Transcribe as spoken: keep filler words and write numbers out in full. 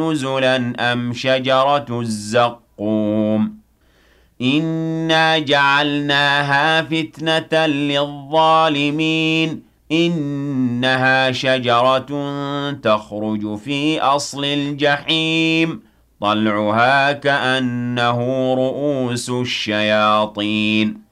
نزلا أم شجرة الزقوم إنا جعلناها فتنة للظالمين إنها شجرة تخرج في أصل الجحيم طلعها كأنه رؤوس الشياطين